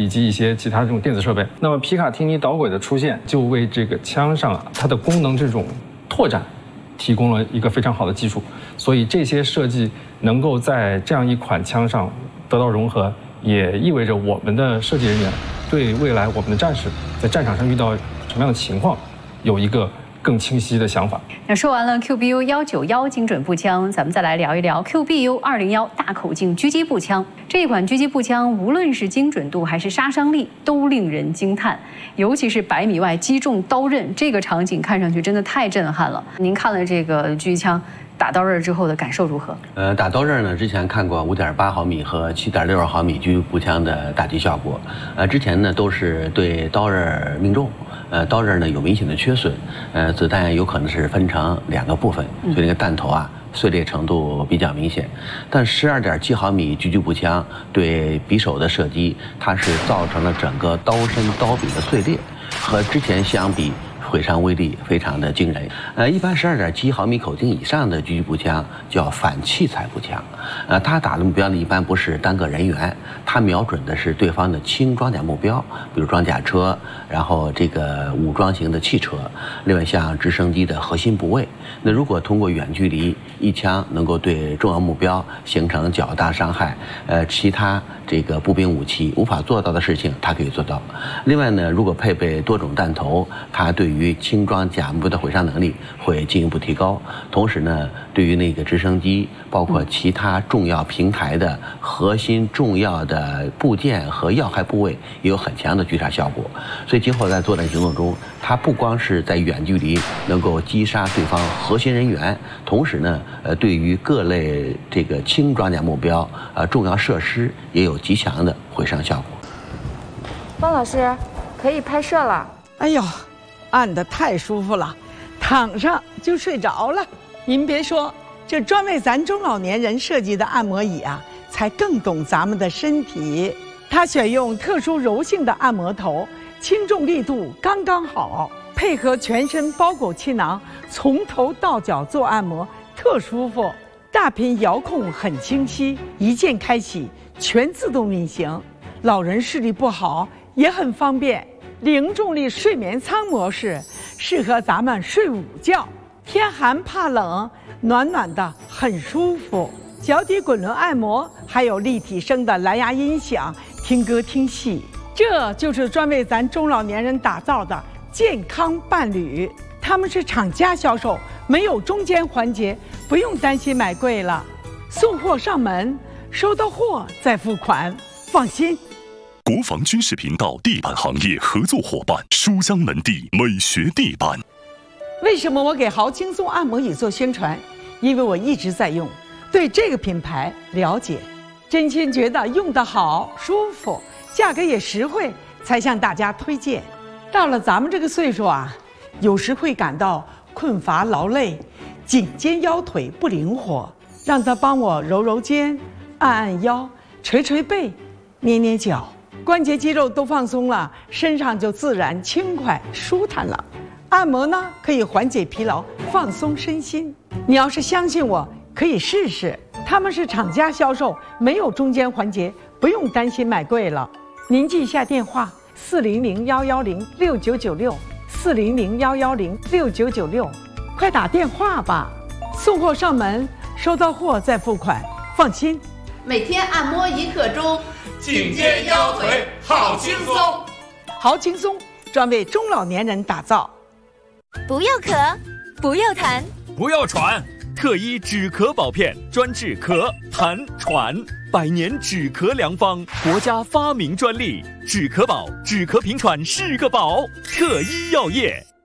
及一些其他这种电子设备。那么皮卡汀尼导轨的出现，就为这个枪上它的功能这种拓展提供了一个非常好的基础。所以这些设计能够在这样一款枪上得到融合，也意味着我们的设计人员对未来我们的战士在战场上遇到什么样的情况有一个更清晰的想法。 那说完了 QBU191精准步枪，咱们再来聊一聊 QBU201大口径狙击步枪。这一款狙击步枪，无论是精准度还是杀伤力，都令人惊叹。尤其是100米外击中刀刃，这个场景看上去真的太震撼了。您看了这个狙击枪打刀刃之后的感受如何？ 打刀刃呢，之前看过5.8毫米和7.62毫米狙击步枪的打击效果，之前呢都是对刀刃命中。刀刃呢有明显的缺损，子弹有可能是分成2个部分，所以那个弹头啊碎裂程度比较明显。但12.7毫米狙击步枪对匕首的射击，它是造成了整个刀身刀柄的碎裂，和之前相比毁伤威力非常的惊人。一般12.7毫米口径以上的狙击步枪叫反器材步枪，它打的目标呢一般不是单个人员，它瞄准的是对方的轻装甲目标，比如装甲车，然后这个武装型的汽车，另外像直升机的核心部位。那如果通过远距离一枪能够对重要目标形成较大伤害，其他这个步兵武器无法做到的事情，它可以做到。另外呢，如果配备多种弹头，它对于轻装甲目标的毁伤能力会进一步提高。同时呢，对于那个直升机，包括其他重要平台的核心重要的部件和要害部位，也有很强的狙杀效果。所以今后在作战行动中，它不光是在远距离能够击杀对方核心人员，同时呢，对于各类这个轻装甲目标、重要设施也有极强的毁伤效果。 汪老师，可以拍摄了。 哎呦，按得太舒服了，躺上就睡着了。您别说，这专为咱中老年人设计的按摩椅啊，才更懂咱们的身体。它选用特殊柔性的按摩头，轻重力度刚刚好，配合全身包裹气囊，从头到脚做按摩，特舒服。大屏遥控很清晰，一键开启，全自动运行。老人视力不好也很方便。零重力睡眠舱模式适合咱们睡午觉，天寒怕冷，暖暖的很舒服。脚底滚轮按摩，还有立体声的蓝牙音响，听歌听戏。这就是专为咱中老年人打造的健康伴侣。他们是厂家销售，没有中间环节，不用担心买贵了。送货上门，收到货再付款，放心。 国防军事频道地板行业合作伙伴书香门第美学地板。 为什么我给豪轻松按摩椅做宣传？因为我一直在用，对这个品牌了解，真心觉得用得好舒服，价格也实惠，才向大家推荐。到了咱们这个岁数啊，有时会感到困乏劳累，颈肩腰腿不灵活，让他帮我揉揉肩，按按腰，捶捶背，捏捏脚，关节肌肉都放松了，身上就自然轻快舒坦了。按摩呢，可以缓解疲劳，放松身心。你要是相信我，可以试试。他们是厂家销售，没有中间环节，不用担心买贵了。您记一下电话：400-110-6996，400-110-6996，快打电话吧。送货上门，收到货再付款，放心。 每天按摩1刻钟， 颈肩腰腿好轻松。 好轻松，专为中老年人打造。 不要咳，不要痰， 不要喘， 特医止咳宝片，专治咳、痰、喘，100年止咳良方，国家发明专利，止咳宝，止咳平喘是个宝，特医药业。